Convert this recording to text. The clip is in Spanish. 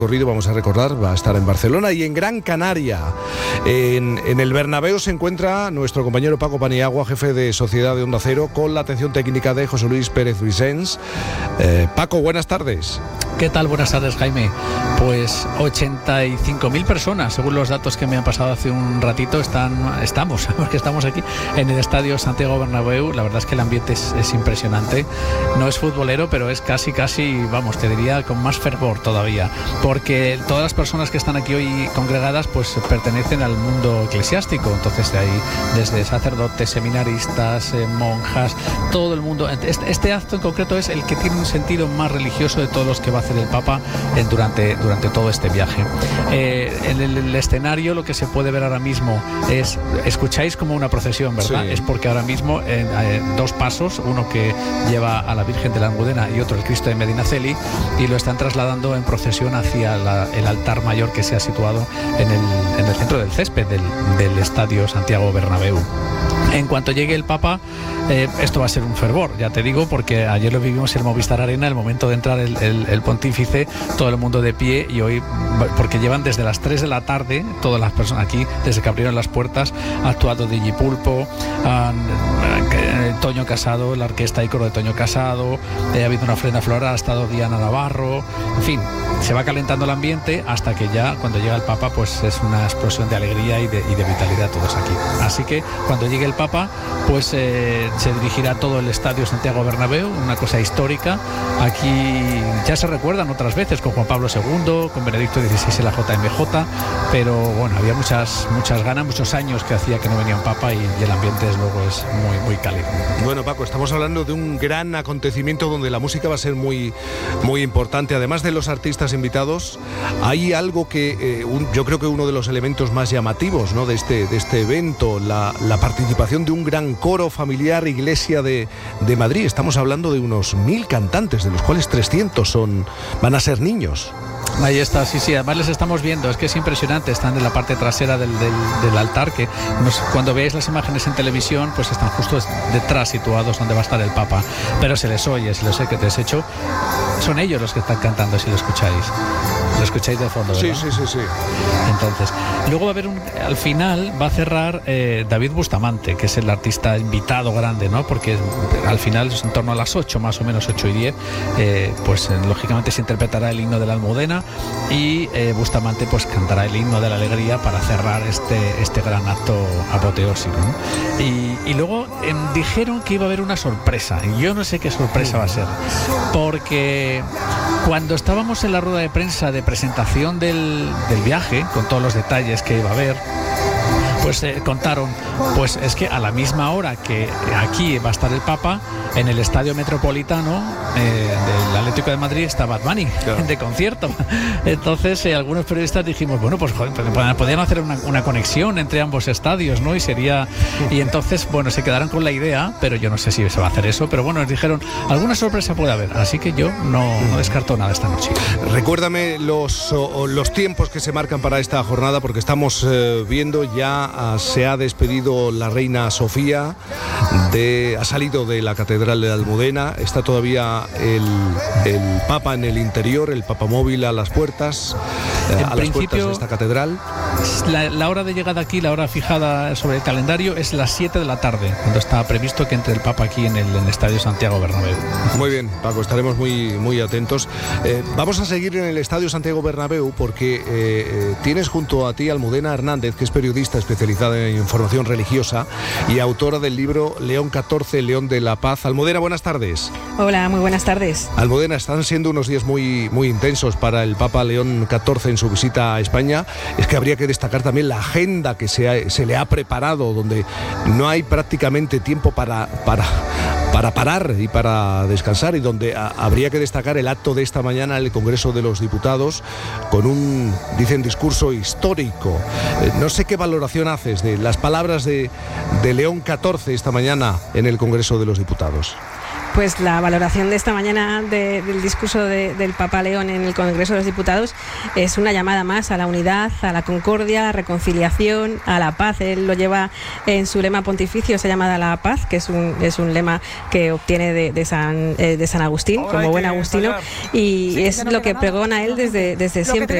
Corrido, vamos a recordar, va a estar en Barcelona y en Gran Canaria. En el Bernabéu se encuentra nuestro compañero Paco Paniagua, jefe de Sociedad de Onda Cero, con la atención técnica de José Luis Pérez Vicens. Paco, buenas tardes. ¿Qué tal? Buenas tardes, Jaime. Pues 85.000 personas, según los datos que me han pasado hace un ratito, estamos aquí en el Estadio Santiago Bernabéu. La verdad es que el ambiente es impresionante. No es futbolero, pero es casi, vamos, te diría con más fervor todavía, porque todas las personas que están aquí hoy congregadas pues pertenecen al mundo eclesiástico. Entonces de ahí, desde sacerdotes, seminaristas, monjas, todo el mundo. Este acto en concreto es el que tiene un sentido más religioso de todos los que va a hacer el Papa durante todo este viaje. En el escenario lo que se puede ver ahora mismo es, escucháis como una procesión, ¿verdad? Sí. Es porque ahora mismo dos pasos, uno que lleva a la Virgen de la Almudena y otro el Cristo de Medinaceli, y lo están trasladando en procesión hacia el altar mayor que se ha situado en el centro del césped del Estadio Santiago Bernabéu. En cuanto llegue el Papa, esto va a ser un fervor, ya te digo, porque ayer lo vivimos en el Movistar Arena, el momento de entrar el pontífice, todo el mundo de pie, y hoy, porque llevan desde las 3 de la tarde, todas las personas aquí, desde que abrieron las puertas, ha actuado Digi Pulpo, Toño Casado, la orquesta y coro de Toño Casado, ha habido una ofrenda floral, ha estado Diana Navarro, en fin, se va calentando el ambiente hasta que ya, cuando llega el Papa, pues es una explosión de alegría y de vitalidad todos aquí. Así que cuando llegue el Papa, pues se dirigirá todo el Estadio Santiago Bernabéu, una cosa histórica. Aquí ya se recuerdan otras veces con Juan Pablo II, con Benedicto XVI en la JMJ, pero bueno, había muchas ganas, muchos años que hacía que no venía un Papa, y el ambiente desde luego es muy cálido. Bueno, Paco, estamos hablando de un gran acontecimiento donde la música va a ser muy importante. Además de los artistas invitados, hay algo que yo creo que uno de los elementos más llamativos, ¿no?, de este evento, la participación de un gran coro familiar Iglesia de Madrid. Estamos hablando de unos 1.000 cantantes, de los cuales 300 van a ser niños. Ahí está, sí, además les estamos viendo, es que es impresionante, están en la parte trasera del altar, que cuando veáis las imágenes en televisión, pues están justo detrás, situados donde va a estar el Papa, pero se les oye que te has hecho, son ellos los que están cantando, si lo escucháis de fondo, ¿verdad? Sí. Entonces, luego va a haber al final va a cerrar David Bustamante, que es el artista invitado grande, ¿no? Porque al final es en torno a las 8, más o menos 8:10, pues lógicamente se interpretará el himno de la Almudena, y Bustamante pues cantará el himno de la alegría para cerrar este gran acto apoteósico, ¿no? Y luego dijeron que iba a haber una sorpresa, y yo no sé qué sorpresa va a ser, porque cuando estábamos en la rueda de prensa de presentación del viaje, con todos los detalles que iba a haber, pues contaron, pues es que a la misma hora que aquí va a estar el Papa, en el Estadio Metropolitano del Atlético de Madrid está Bad Bunny, claro, de concierto. Entonces algunos periodistas dijimos, bueno, pues podrían hacer una conexión entre ambos estadios, ¿no? Y entonces, bueno, se quedaron con la idea, pero yo no sé si se va a hacer eso, pero bueno, nos dijeron, alguna sorpresa puede haber, así que yo no descarto nada esta noche. Recuérdame los tiempos que se marcan para esta jornada, porque estamos viendo ya se ha despedido la reina Sofía, ha salido de la Catedral de la Almudena, está todavía el Papa en el interior, el Papamóvil a las puertas, las puertas de esta catedral. La hora de llegada aquí, la hora fijada sobre el calendario, es las 7 de la tarde, cuando está previsto que entre el Papa aquí en el Estadio Santiago Bernabéu. Muy bien, Paco, estaremos muy atentos. Vamos a seguir en el Estadio Santiago Bernabéu porque tienes junto a ti Almudena Hernández, que es periodista especializada en información religiosa y autora del libro León XIV, León de la Paz. Almudena, buenas tardes. Hola, muy buenas tardes. Almudena, están siendo unos días muy intensos para el Papa León XIV en su visita a España. Es que habría que destacar también la agenda que se le ha preparado, donde no hay prácticamente tiempo para parar y para descansar, y donde habría que destacar el acto de esta mañana en el Congreso de los Diputados con un discurso histórico. No sé qué valoración haces de las palabras de León XIV esta mañana en el Congreso de los Diputados. Pues la valoración de esta mañana del discurso del Papa León en el Congreso de los Diputados es una llamada más a la unidad, a la concordia, a la reconciliación, a la paz. Él lo lleva en su lema pontificio, esa llamada a la paz, que es un lema que obtiene de San Agustín, como buen agustino, y es lo que pregona él desde siempre.